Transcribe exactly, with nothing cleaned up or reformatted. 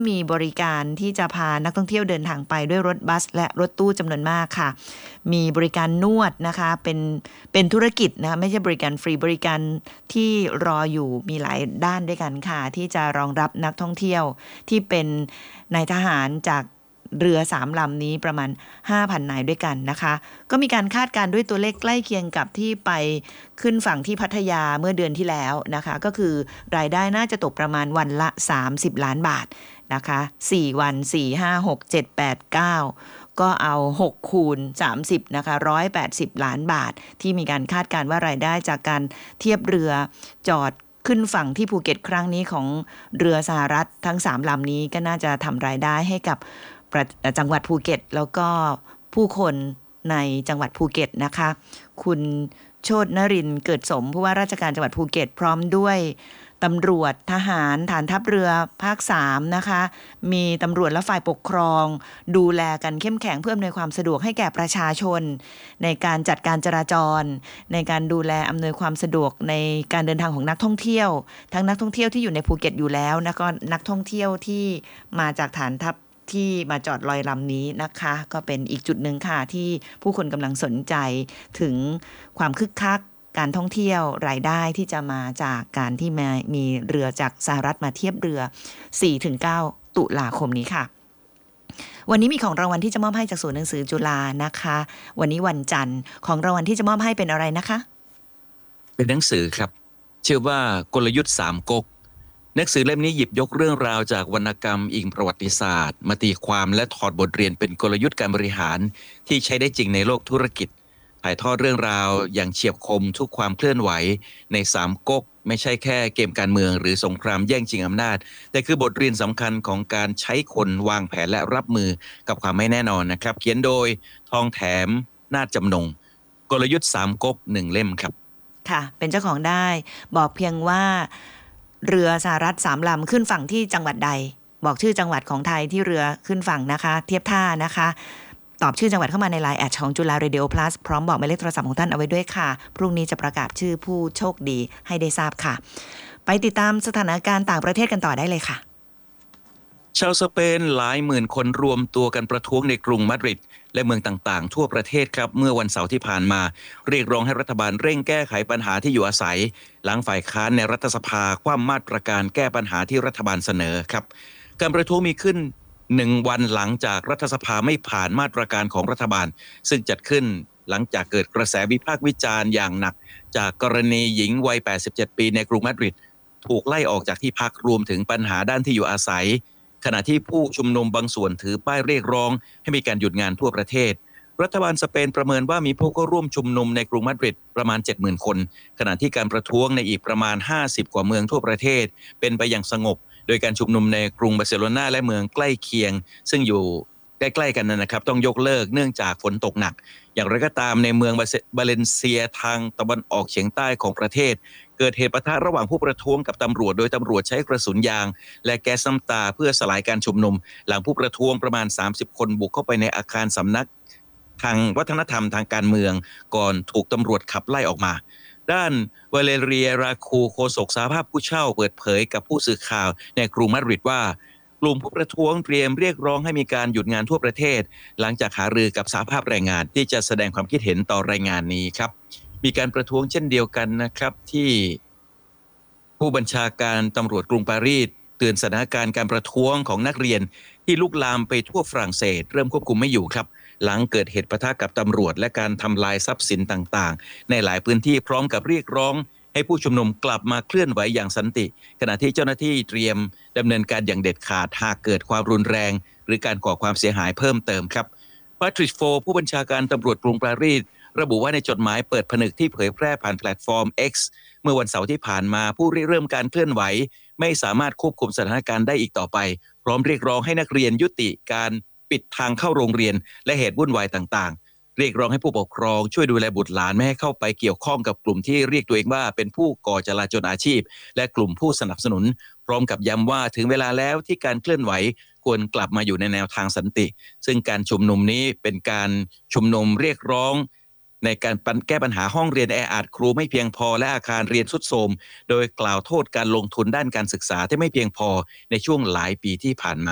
มีบริการที่จะพานักท่องเที่ยวเดินทางไปด้วยรถบัสและรถตู้จำนวนมากค่ะมีบริการนวดนะคะเป็นเป็นธุรกิจนะคะไม่ใช่บริการฟรีบริการที่รออยู่มีหลายด้านด้วยกันค่ะที่จะรองรับนักท่องเที่ยวที่เป็นนายทหารจากเรือสามลำนี้ประมาณ ห้าพัน นายด้วยกันนะคะก็มีการคาดการณ์ด้วยตัวเลขใกล้เคียงกับที่ไปขึ้นฝั่งที่พัทยาเมื่อเดือนที่แล้วนะคะก็คือรายได้น่าจะตกประมาณวันละสามสิบล้านบาทนะคะสี่วัน สี่ ห้า หก เจ็ด แปด เก้า ก็เอาหกคูณสามสิบนะคะหนึ่งร้อยแปดสิบล้านบาทที่มีการคาดการณ์ว่ารายได้จากการเทียบเรือจอดขึ้นฝั่งที่ภูเก็ตครั้งนี้ของเรือสหรัฐทั้งสามลำนี้ก็น่าจะทำรายได้ให้กับจังหวัดภูเก็ตแล้วก็ผู้คนในจังหวัดภูเก็ตนะคะคุณโชตินรินทร์เกิดสมผู้ว่าราชการจังหวัดภูเก็ตพร้อมด้วยตำรวจทหารฐานทัพเรือภาคสามนะคะมีตำรวจและฝ่ายปกครองดูแลกันเข้มแข็งเพื่ออำนวยความสะดวกให้แก่ประชาชนในการจัดการจราจรในการดูแลอำนวยความสะดวกในการเดินทางของนักท่องเที่ยวทั้งนักท่องเที่ยวที่อยู่ในภูเก็ตอยู่แล้วแล้วก็นักท่องเที่ยวที่มาจากฐานทัพที่มาจอดลอยลำนี้นะคะก็เป็นอีกจุดหนึ่งค่ะที่ผู้คนกำลังสนใจถึงความคึกคักการท่องเที่ยวรายได้ที่จะมาจากการที่มีเรือจากสหรัฐมาเทียบเรือ สี่ถึงเก้า ตุลาคมนี้ค่ะวันนี้มีของรางวัลที่จะมอบให้จากศูนย์หนังสือจุฬานะคะวันนี้วันจันทร์ของรางวัลที่จะมอบให้เป็นอะไรนะคะเป็นหนังสือครับชื่อว่ากลยุทธ์สามก๊กหนังสือเล่มนี้หยิบยกเรื่องราวจากวรรณกรรมอิงประวัติศาสตร์มาตีความและถอดบทเรียนเป็นกลยุทธ์การบริหารที่ใช้ได้จริงในโลกธุรกิจถ่ายทอดเรื่องราวอย่างเฉียบคมทุกความเคลื่อนไหวในสามก๊กไม่ใช่แค่เกมการเมืองหรือสงครามแย่งชิงอำนาจแต่คือบทเรียนสำคัญของการใช้คนวางแผนและรับมือกับความไม่แน่นอนนะครับเขียนโดยทองแถมนาฏจำนงกลยุทธ์สามก๊กหนึ่งเล่มครับค่ะเป็นเจ้าของได้บอกเพียงว่าเรือสหรัฐสามลำขึ้นฝั่งที่จังหวัดใดบอกชื่อจังหวัดของไทยที่เรือขึ้นฝั่งนะคะเทียบท่านะคะตอบชื่อจังหวัดเข้ามาในไลน์แอดของจุฬาเรดิโอพลัสพร้อมบอกหมายเลขโทรศัพท์ของท่านเอาไว้ด้วยค่ะพรุ่งนี้จะประกาศชื่อผู้โชคดีให้ได้ทราบค่ะไปติดตามสถานการณ์ต่างประเทศกันต่อได้เลยค่ะชาวสเปนหลายหมื่นคนรวมตัวกันประท้วงในกรุงมาดริดและเมืองต่างๆทั่วประเทศครับเมื่อวันเสาร์ที่ผ่านมาเรียกร้องให้รัฐบาลเร่งแก้ไขปัญหาที่อยู่อาศัยหลังฝ่ายค้านในรัฐสภาคว่ำมาตรการแก้ปัญหาที่รัฐบาลเสนอครับการประท้วงมีขึ้นหนึ่งวันหลังจากรัฐสภาไม่ผ่านมาตรการของรัฐบาลซึ่งจัดขึ้นหลังจากเกิดกระแสวิพากษ์วิจารณ์อย่างหนักจากกรณีหญิงวัยแปดสิบเจ็ดปีในกรุงมาดริดถูกไล่ออกจากที่พักรวมถึงปัญหาด้านที่อยู่อาศัยขณะที่ผู้ชุมนุมบางส่วนถือป้ายเรียกร้องให้มีการหยุดงานทั่วประเทศรัฐบาลสเปนประเมินว่ามีผู้เข้าร่วมชุมนุมในกรุงมาดริดประมาณ เจ็ดหมื่น คนขณะที่การประท้วงในอีกประมาณห้าสิบกว่าเมืองทั่วประเทศเป็นไปอย่างสงบโดยการชุมนุมในกรุงบาร์เซโลนาและเมืองใกล้เคียงซึ่งอยู่ใกล้ๆกันนะครับต้องยกเลิกเนื่องจากฝนตกหนักอย่างไรก็ตามในเมืองบาเลนเซียทางตะวันออกเฉียงใต้ของประเทศเกิดเหตุปะทะระหว่างผู้ประท้วงกับตำรวจโดยตำรวจใช้กระสุนยางและแก๊สน้ำตาเพื่อสลายการชุมนุมหลังผู้ประท้วงประมาณสามสิบคนบุกเข้าไปในอาคารสำนักทางวัฒนธรรมทางการเมืองก่อนถูกตำรวจขับไล่ออกมาด้านวาเลเรียราคูโฆษกสหภาพผู้เช่าเปิดเผยกับผู้สื่อข่าวในกรุงมาดริดว่ากลุ่มผู้ประท้วงเตรียมเรียกร้องให้มีการหยุดงานทั่วประเทศหลังจากหารือกับสหภาพแรงงานที่จะแสดงความคิดเห็นต่อรายงานนี้ครับมีการประท้วงเช่นเดียวกันนะครับที่ผู้บัญชาการตำรวจกรุงปารีสเตือนสถานการณ์การประท้วงของนักเรียนที่ลุกลามไปทั่วฝรั่งเศสเริ่มควบคุมไม่อยู่ครับหลังเกิดเหตุปะทะกับตำรวจและการทำลายทรัพย์สินต่างๆในหลายพื้นที่พร้อมกับเรียกร้องให้ผู้ชุมนุมกลับมาเคลื่อนไหวอย่างสันติขณะที่เจ้าหน้าที่เตรียมดำเนินการอย่างเด็ดขาดหากเกิดความรุนแรงหรือการก่อความเสียหายเพิ่มเติมครับปาทริชโฟผู้บัญชาการตำรวจกรุงปารีสระบุว่าในจดหมายเปิดผนึกที่เผยแพร่ผ่านแพลตฟอร์ม X เมื่อวันเสาร์ที่ผ่านมาผู้ริเริ่มการเคลื่อนไหวไม่สามารถควบคุมสถานการณ์ได้อีกต่อไปพร้อมเรียกร้องให้นักเรียนยุติการปิดทางเข้าโรงเรียนและเหตุวุ่นวายต่างๆเรียกร้องให้ผู้ปกครองช่วยดูแลบุตรหลานไม่ให้เข้าไปเกี่ยวข้องกับกลุ่มที่เรียกตัวเองว่าเป็นผู้ก่อจลาจลอาชีพและกลุ่มผู้สนับสนุนพร้อมกับย้ำว่าถึงเวลาแล้วที่การเคลื่อนไหวควรกลับมาอยู่ในแนวทางสันติซึ่งการชุมนุมนี้เป็นการชุมนุมเรียกร้องในการแก้ปัญหาห้องเรียนแออัดครูไม่เพียงพอและอาคารเรียนทรุดโทรมโดยกล่าวโทษการลงทุนด้านการศึกษาที่ไม่เพียงพอในช่วงหลายปีที่ผ่านมา